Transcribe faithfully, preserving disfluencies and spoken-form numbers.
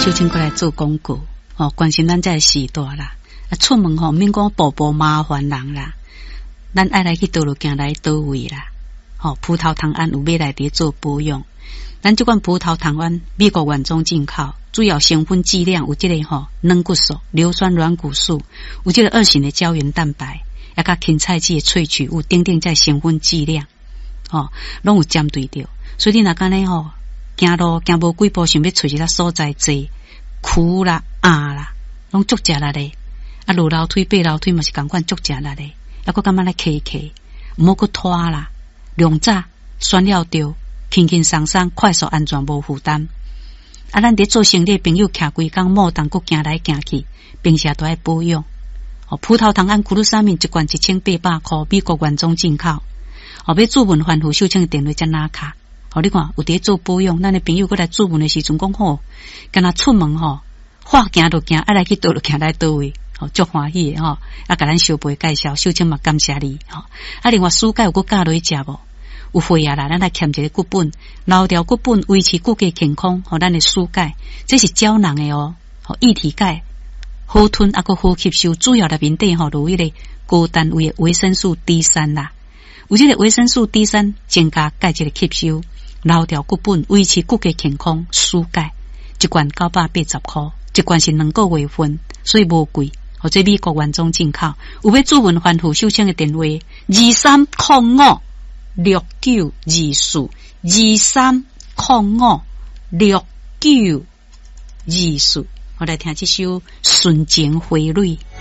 小青过来做广告，哦，关心咱这时代啦。啊，出门吼，免讲步步麻烦人啦，咱爱来去倒路行来倒位啦。哦，葡萄糖胺有买来伫做保养。咱这款葡萄糖胺美国原装进口，主要成分剂量有这个吼软骨素、硫酸软骨素，有这个二型的胶原蛋白，也甲芹菜籽的萃取物等等在成分剂量，哦，拢有针对着。所以你若干呢吼，行路行无几步，想要找一个所在坐，苦啦、啊啦，拢足食力的。啊，落楼梯、爬楼梯嘛是共款足食力的，还佫感觉来骑骑，毋好佫拖啦，量早选了着，轻轻松松、快速、安全、无负担。啊，咱伫做生意的朋友，徛规工莫当佫行来行去，平时都爱保养。哦，葡萄糖胺库鲁沙敏一罐一千八百块，美国原装进口。哦，要注文环护秀清的电话才拿卡。哦，你看有伫做保养，咱的朋友过来注文的时阵讲吼，干那出门吼，话行就行，爱来去倒就行来倒位。哦，足欢喜的吼，啊，甲咱小辈介绍，秀清嘛感谢你吼。啊，另外暑假有佫教落去食无？有会啊啦，咱来欠一个骨本，留条骨本维持骨骼健康，互咱的暑钙，这是胶囊的哦，吼液体钙好吞啊，佫好吸收，主要内面底吼有迄个高单位的维生素 D 三 啦，有这个维生素 D 三 增加钙质的吸收，留条骨本维持骨骼健康，暑钙一罐九百八十块，一罐是两个月份，所以无贵。或者美国原装进口，有要注文环护秀清的电话：二三零五六九二四，二三零五六九二四。我来听这首《纯情花蕊》。